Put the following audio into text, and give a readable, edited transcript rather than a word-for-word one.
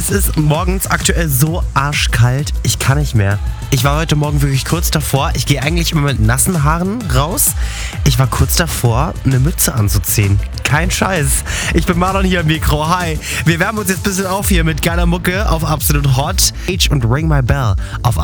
Es ist morgens aktuell so arschkalt, ich kann nicht mehr. Ich war heute Morgen wirklich kurz davor. Ich gehe eigentlich immer mit nassen Haaren raus. Ich war kurz davor, eine Mütze anzuziehen. Kein Scheiß. Ich bin Marlon hier im Mikro. Hi. Wir wärmen uns jetzt ein bisschen auf hier mit geiler Mucke auf Absolut Hot. Age und Ring My Bell auf